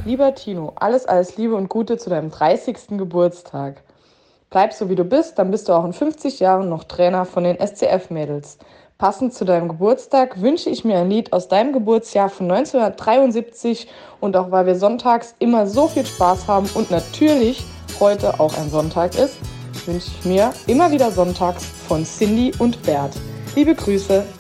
Lieber Tino, alles Liebe und Gute zu deinem 30. Geburtstag. Bleib so wie du bist, dann bist du auch in 50 Jahren noch Trainer von den SCF-Mädels. Passend zu deinem Geburtstag wünsche ich mir ein Lied aus deinem Geburtsjahr von 1973 und auch weil wir sonntags immer so viel Spaß haben und natürlich heute auch ein Sonntag ist, wünsche ich mir immer wieder sonntags von Cindy und Bert. Liebe Grüße.